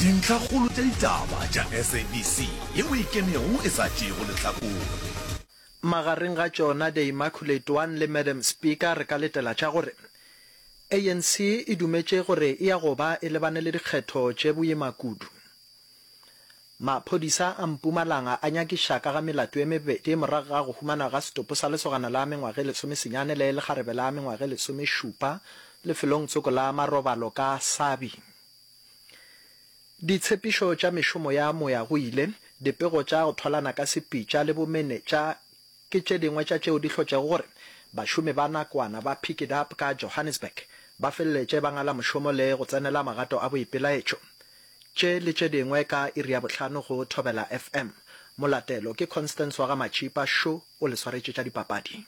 dintlhakgolo tša ditaba tša SABC yeo e kenego e sa tšego lehlakore. Magareng ga tšona The Immaculate One le Madam Speaker re ka letela tša gore ANC e dumetše gore e ya goba e lebane le dikgetho tše boima kudu. Maphodisa a Mpumalanga a nyakiša ka ga melato e mebedi morago ga go humana ga setopo sa lesogana la mengwaga e 19 le lekgarebe la mengwaga e 17 lefelong tsoko la marobalo ka Sabi. Ditshepišo tša mešomo ya moya go ile dipego tša go thwalana ka sepitša le bomene tša ke tše dingwe tša tšeo di hlotšego gore bašomi ba nakwana ba pick it up ka Johannesburg ba feleletše ba ngala mošomo le go tsenela magato a boipelaetšo tše le tše dingwe ka iri ya bohlano go Thobela FM. Molatelo ke Constance wa ga Machipa show o le swaretše tša dipapadi.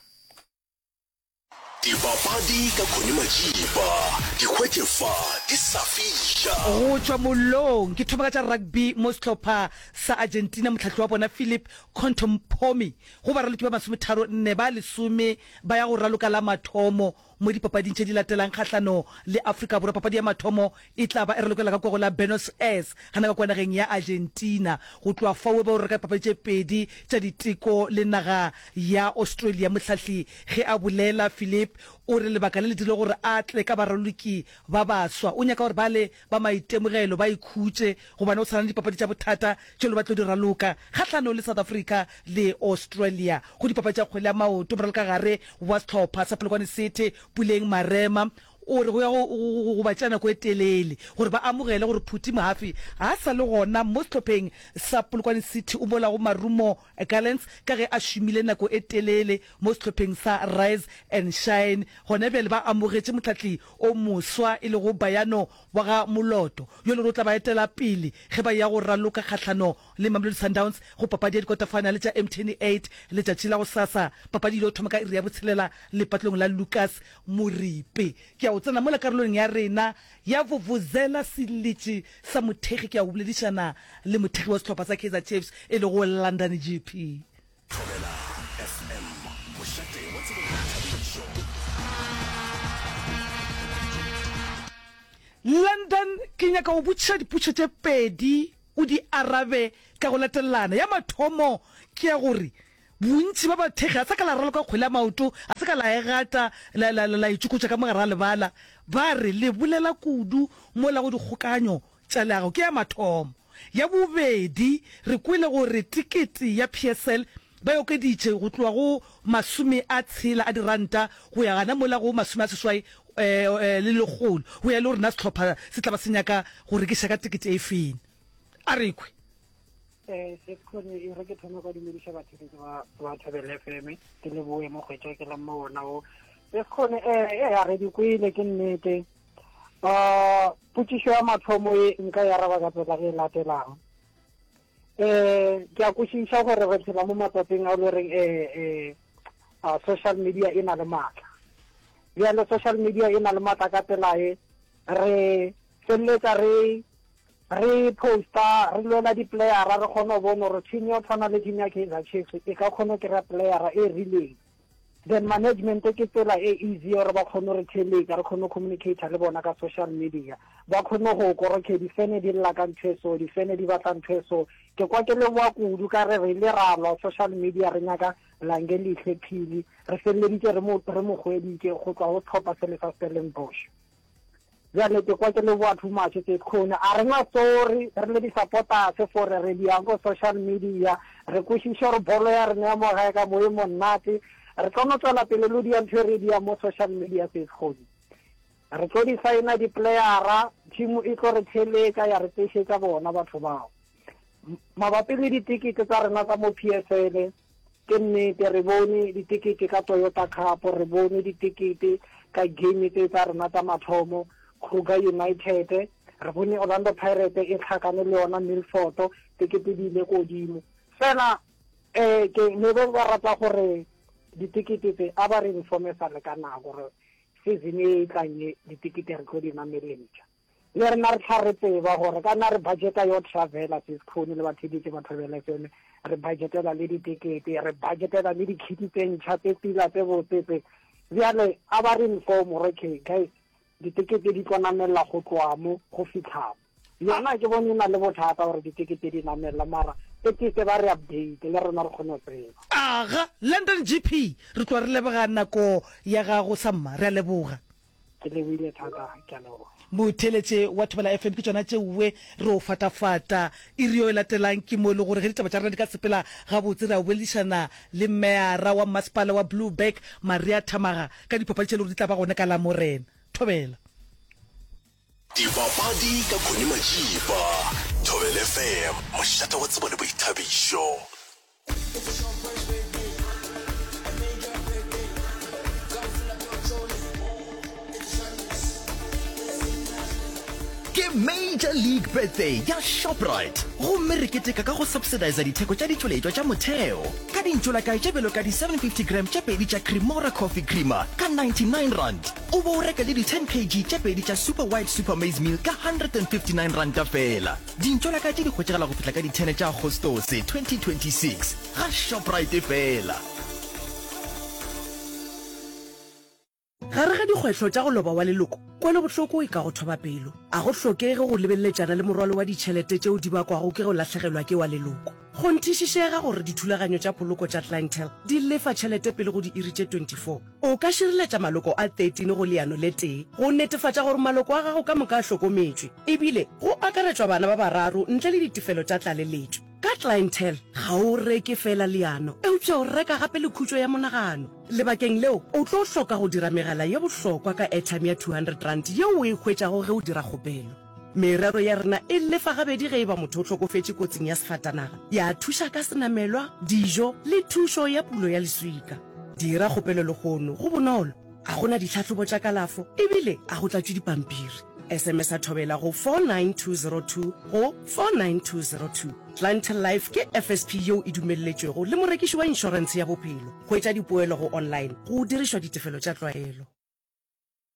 Dipapadi ka Khone Machipa dikgwetšefa di sa fiša go tšwa mollong ke thoma ka tša rugby mo sehlopha sa Argentina motlhatlhi wa bona Philip Contompomi go ba raloki ba 34 ba lesome ba ya go raloka la mathomo mo dipapading tše di latelang kgahlano le Afrika Borwa. Papadi ya mathomo e tla ba e relokela ka kogo la Buenos Aires gana ka kwanageng ya Argentina go tloa fawe ba o reka papadi tše pedi tša diteko le naga ya Australia. Motlhatlhi ge a bolela Philip o re lebaka le dilo gore a tle ka baraloki ba baswa o nyaka gore ba le ba maitemogelo ba ikhutse go bana o tshwana dipapadi tša bothata tšeo le ba tlo di raloka kgahlano le South Africa le Australia go dipapadi tša kgwele ya maoto moraloka gare wa sehlopha sa Polokwane City Puleng Marema o re go ya go batšana ko e telele gore ba amogele gore Phuti Mohafi a sa le gona mo sehlopheng sa Polokwane City o bola go Marumo Gallants ka ge a šomile nako e telele mo sehlopheng sa Rise and Shine gone bele ba amogetše motlhatlhi o moswa e le go Bayano wa ga Moloto yo le go tla ba etela pele ge ba ya go raloka kgahlano le Mamelodi Sundowns go papadi ya dikota final tša M28 letšatši la go sasa. Papadi ile o thoma ka iri ya botshelela lepatlong la Lucas Moripe. Ke o tsena mo la karolong ya rena ya vuvuzela silitši sa mothegi ke a o boledišana le mothegi wa sehlopha sa Kaizer Chiefs e le go London GP. Thobela FM mošate wa tsebišo London ke nyaka go botšiša dipotšo tše pedi o di arabe ka go latelana. Ya mathomo ke ya gore bontši ba bathegi a sa ka la raloka kgwele ya maoto a sa ka la egata la itšokotša ka mogare a lebala ba re le bolela kudu mo la go dikgokanyo tša leago ke ya mathomo. Ya bobedi re kwele gore tikete ya PSL ba okeditše go tloa go masome a tshela a diranta go ya gana mola go masome a seswai le legolo go ya le gore na sehlopha se tla ba se nyaka go rekiša ka tikete e feng a rekwe se khone e re ke thoma ka dumediša batheletši ba Thobela FM ke le boe mo kgwetša ke la mo bona o se khone a re di kwele ke nnete potšišo ya mathomo e nka ya raba ka tsela ge e latelang ke a kwešiša gore re tshela mo matsatsing a le reng social media e na le maatla bjale social media e na le maatla ka tsela e re feleletša re posta re lwela di-playera re kgona go bona gore team ya o tshwana le team ya Kaizer Chiefs e ka kgona kry-a playera e rileng then management ke tsela e easy gore ba kgone re theleka re kgone communicate le bona ka social media ba kgone go koroke difene di lla ka ntho eso difene di batla ntho eso ke kwa ke le wa kudu ka re ile ra lwa social media re nyaka lange lihle phili re felleditše re mo gweditše go tswa go tlhopha se le sa Stellenbosch jale ke kwa ke le wa too much ke khona a re nga sorry re le di-supporters for re diang go social media re kwešiša gore bolo ya rena ya mo gae ka moe monnate re tlono tswela pele le dia ntho re dia mo social media se khone re tlo di signa di-playera team e tlo re theletša ya re tšešetša bona batho bao mabapi le ditikete tsa rena tsa mo PSL ke nnete re bone ditikete ka Toyota Cup re bone ditikete ka game tse tsa rena tsa mathomo Kruger United re bone Orlando Pirates e tlhakane le yona Milford tikete di ile godimo fela ke ne ba rata gore ditikete tse a ba re informesa le ka nako gore season e tlanye ditikete re tlo di nameletša le rena re tla re tseba gore ka na re budgeta yo travela se khone le batheditše ba Thobela FM re budgetela le ditikete re budgetela le dikiti tse ntšha tse pila tse botsetse bjale a ba re inform gore okay guys ditikete di tlo namelela go tloa mo go fitlha yona ke bone na le bothata gore ditekete di namela mara tekete ba re update le rona re kgone go aga London GP re tloa re leboga nako ya gago Samma re a leboga ke lebile thata ke a leboga motheletše wa Thobela FM ke tsona tšeuwe re o fatafata e rio e latelang ke mo le gore ge ditaba tša rena di ka sepela gabotse re a boledišana le meara wa masepala wa Blueback Maria Thamaga ka dipapadi tše le gore di tla ba gone ka la morena Thobela dipapadi ka Khone Majiba Thobela FM mošata wa tsebo le boithabišo ke Major League Birthday ya Shoprite gomme re keteka ka go subsidize ditheko tša ditšweletšwa tša motheo ka dintšolakae tše belo ka di 750 gram tše pedi tša Cremora Coffee Creamer ka 99 rand o bo o reka le di 10 kg tše pedi tša Super White Super Maize Meal ka 159 rand fela dintšolakae tše di hwetšagala go fihla ka di 10 tša Agostose 2026 ga Shoprite fela gare ga dikgwetlho tša go loba wa leloko kwele bohloko e ka go thoba pelo a go hlokege go lebelletšana le morwalo wa ditšhelete tšeo di bakwago ke go lahlegelwa ke wa leloko go nthišišega gore dithulaganyo tša poloko tša clientele di lefa tšhelete pele go di iri tše 24 o ka šireletša maloko a 13 go leano le tee go netefatša gore maloko a gago ka moka a hlokometšwe ebile go akaretšwa bana ba bararo ntle le ditefelo tša tlaleletšo ka clientele ga o reke fela leano eupša o reka gape le khutšo ya monagano lebakeng leo o tlo hloka go dira megala ya bohlokwa ka airtime ya 200 rand yeo o e hwetšago ge o dira kgopelo merero ya rena e lefa gabedi ge e ba motho o hlokofetše kotsing ya sefatanaga ya thuša ka senamelwa dijo le thušo ya pulo ya leswika dira kgopelo legono go bonolo a gona ditlhatlhobo tša kalafo ebile a go tlatšwe dipampiri SMS a Thobela go 49202 go 49202 Clientele Life ke FSP yo e dumelletšwego le morekiši wa insurance ya bophelo go etša dipoelo go online go dirišwa ditefelo tša tlwaelo